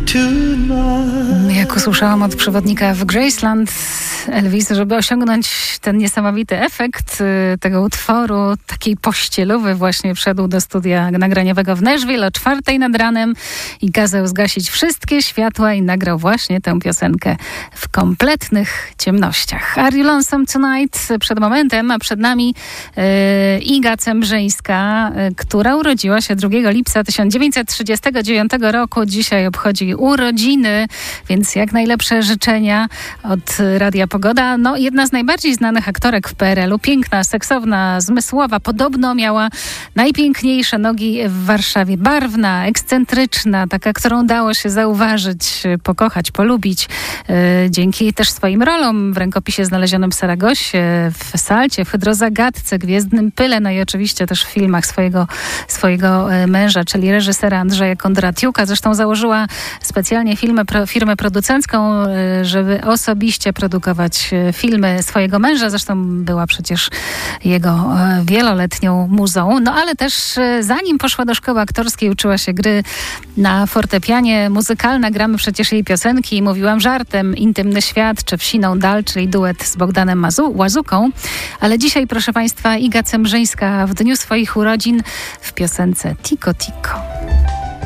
Jak usłyszałam od przewodnika w Graceland Elvis, żeby osiągnąć ten niesamowity efekt tego utworu, takiej pościelowy, właśnie wszedł do studia nagraniowego w Nashville o 4:00 nad ranem i kazał zgasić wszystkie światła i nagrał właśnie tę piosenkę w kompletnych ciemnościach. Are You Lonesome Tonight? Przed momentem, a przed nami Iga Cembrzyńska, która urodziła się 2 lipca 1939 roku. Dzisiaj obchodzi urodziny, więc jak najlepsze życzenia od Radia Pogoda. No, jedna z najbardziej znanych aktorek w PRL-u, piękna, seksowna, zmysłowa, podobno miała najpiękniejsze nogi w Warszawie. Barwna, ekscentryczna, taka, którą dało się zauważyć, pokochać, polubić. Dzięki też swoim rolom w rękopisie znalezionym w Saragosie, w Salcie, w Hydrozagadce, Gwiezdnym Pyle, no i oczywiście też w filmach swojego męża, czyli reżysera Andrzeja Kondratiuka. Zresztą założyła specjalnie firmę producencką, żeby osobiście produkować filmy swojego męża. Zresztą była przecież jego wieloletnią muzą. No ale też zanim poszła do szkoły aktorskiej, uczyła się gry na fortepianie. Muzykalna, gramy przecież jej piosenki. Mówiłam żartem, Intymny świat czy Wsiną dal, czyli duet z Bogdanem Łazuką. Ale dzisiaj, proszę Państwa, Iga Cembrzyńska w dniu swoich urodzin w piosence Tico Tico.